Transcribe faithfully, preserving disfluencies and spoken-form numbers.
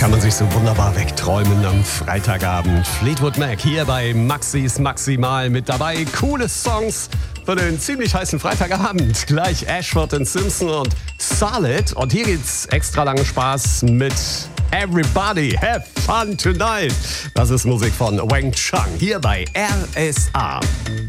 kann man sich so wunderbar wegträumen am Freitagabend. Fleetwood Mac hier bei Maxis Maximal mit dabei. Coole Songs für den ziemlich heißen Freitagabend. Gleich Ashford and Simpson und Solid. Und hier geht's extra lange Spaß mit Everybody Have Fun Tonight. Das ist Musik von Wang Chung hier bei R S A.